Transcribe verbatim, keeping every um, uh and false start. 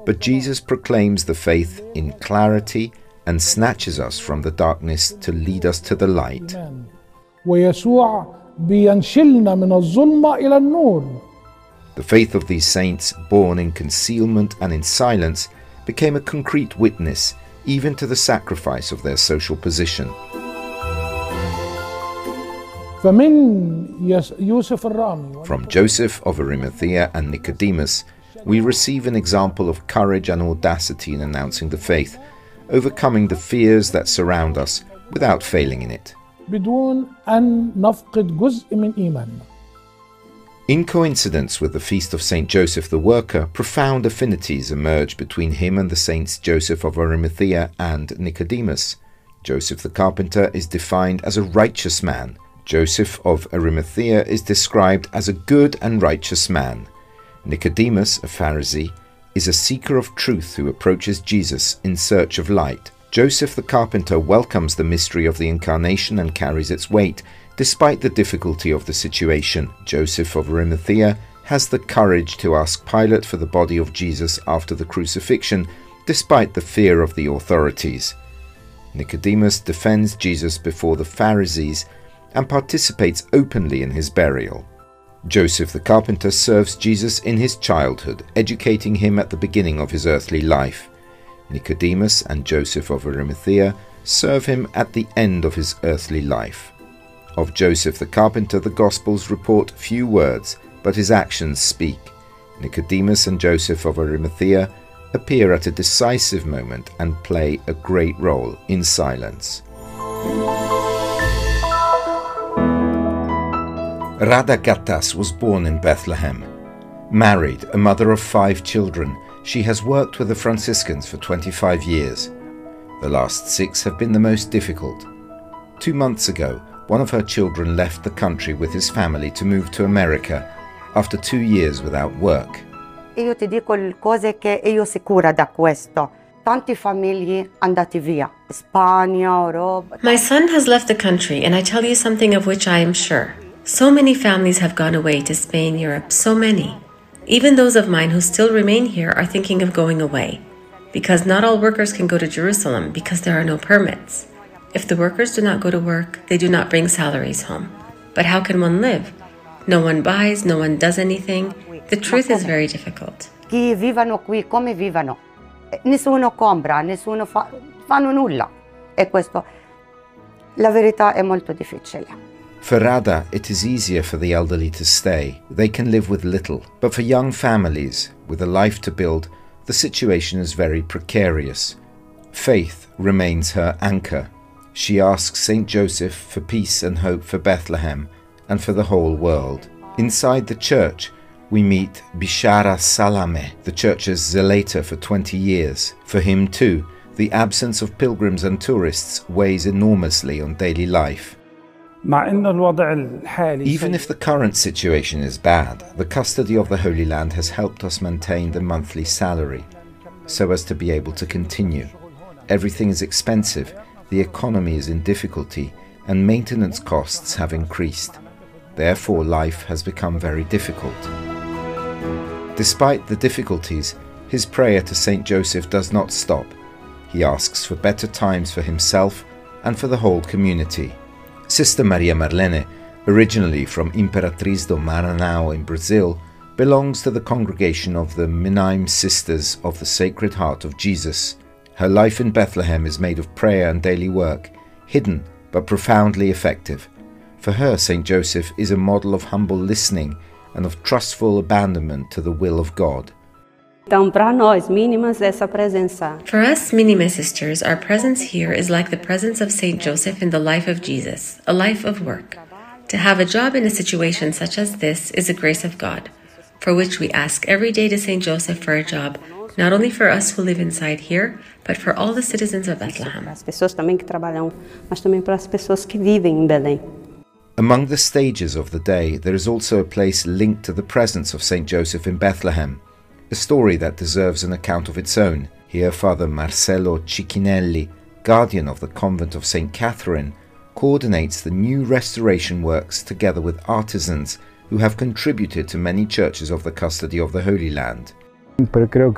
But Jesus proclaims the faith in clarity and snatches us from the darkness to lead us to the light. ويسوع بينشلنا من الظلمة إلى النور. The faith of these saints, born in concealment and in silence, became a concrete witness even to the sacrifice of their social position. فمن يوسف الرامي From Joseph of Arimathea and Nicodemus, we receive an example of courage and audacity in announcing the faith, overcoming the fears that surround us without failing in it. بدون أن نفقد جزء من إيماننا. In coincidence with the feast of Saint Joseph the Worker, profound affinities emerge between him and the saints Joseph of Arimathea and Nicodemus. Joseph the carpenter is defined as a righteous man. Joseph of Arimathea is described as a good and righteous man. Nicodemus, a Pharisee, is a seeker of truth who approaches Jesus in search of light. Joseph the carpenter welcomes the mystery of the Incarnation and carries its weight. Despite the difficulty of the situation, Joseph of Arimathea has the courage to ask Pilate for the body of Jesus after the crucifixion, despite the fear of the authorities. Nicodemus defends Jesus before the Pharisees and participates openly in his burial. Joseph the carpenter serves Jesus in his childhood, educating him at the beginning of his earthly life. Nicodemus and Joseph of Arimathea serve him at the end of his earthly life. Of Joseph the carpenter, the Gospels report few words, but his actions speak. Nicodemus and Joseph of Arimathea appear at a decisive moment and play a great role in silence. Rada Gattas was born in Bethlehem. Married, a mother of five children, she has worked with the Franciscans for twenty-five years. The last six have been the most difficult. Two months ago, one of her children left the country with his family to move to America after two years without work. Io ti dico le cose che io sicura da questo. Tanti famiglie andati via. Spagna, Europa. My son has left the country, and I tell you something of which I am sure. So many families have gone away to Spain, Europe, so many. Even those of mine who still remain here are thinking of going away, because not all workers can go to Jerusalem because there are no permits. If the workers do not go to work, they do not bring salaries home. But how can one live? No one buys, no one does anything. The truth is very difficult. Chi vivano qui come vivano? Nessuno compra, nessuno fa, fanno nulla. E questo, la verità è molto difficile. For Rada, it is easier for the elderly to stay. They can live with little. But for young families, with a life to build, the situation is very precarious. Faith remains her anchor. She asks Saint Joseph for peace and hope for Bethlehem and for the whole world. Inside the church, we meet Bishara Salame, the church's zelator for twenty years. For him too, the absence of pilgrims and tourists weighs enormously on daily life. Even if the current situation is bad, the custody of the Holy Land has helped us maintain the monthly salary, so as to be able to continue. Everything is expensive, the economy is in difficulty, and maintenance costs have increased. Therefore, life has become very difficult. Despite the difficulties, his prayer to Saint Joseph does not stop. He asks for better times for himself and for the whole community. Sister Maria Marlene, originally from Imperatriz do Maranhão in Brazil, belongs to the congregation of the Minimes Sisters of the Sacred Heart of Jesus. Her life in Bethlehem is made of prayer and daily work, hidden but profoundly effective. For her, Saint Joseph is a model of humble listening and of trustful abandonment to the will of God. For us, Minimes sisters, our presence here is like the presence of Saint Joseph in the life of Jesus, a life of work. To have a job in a situation such as this is a grace of God, for which we ask every day to Saint Joseph for a job, not only for us who live inside here, but for all the citizens of Bethlehem. Among the stages of the day, there is also a place linked to the presence of Saint Joseph in Bethlehem, a story that deserves an account of its own. Here Father Marcello Cicchinelli, guardian of the convent of Saint Catherine, coordinates the new restoration works together with artisans who have contributed to many churches of the custody of the Holy Land.